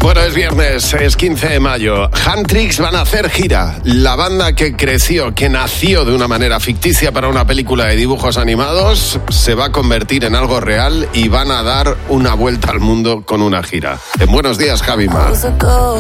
Bueno, es viernes, es 15 de mayo. Huntrix van a hacer gira. La banda que creció, que nació de una manera ficticia para una película de dibujos animados, se va a convertir en algo real y van a dar una vuelta al mundo con una gira. En Buenos Días, Javi Mar.